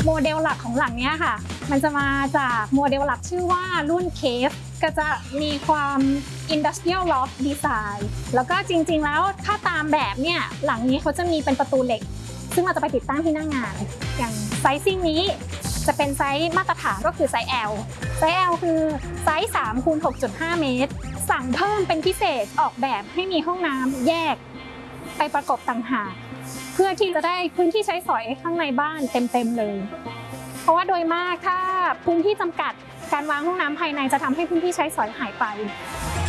โมเดลหลักของหลังนี้ค่ะมันจะมาจากโมเดลหลักชื่อว่ารุ่นเคฟก็จะมีความ Industrial Loft Design แล้วก็จริงๆแล้วถ้าตามแบบเนี่ยหลังนี้เขาจะมีเป็นประตูเหล็กซึ่งเราจะไปติดตั้งที่หน้างานอย่างไซซิ่งนี้จะเป็นไซส์มาตรฐานก็คือไซส์ L ไซส์ L คือไซส์3 คูณ 6.5 เมตรสั่งเพิ่มเป็นพิเศษออกแบบให้มีห้องน้ำแยกไปประกบต่างหากเพื่อที่จะได้พื้นที่ใช้สอยข้างในบ้านเต็มๆเลยเพราะว่าโดยมากถ้าพื้นที่จำกัดการวางห้องน้ำภายในจะทำให้พื้นที่ใช้สอยหายไป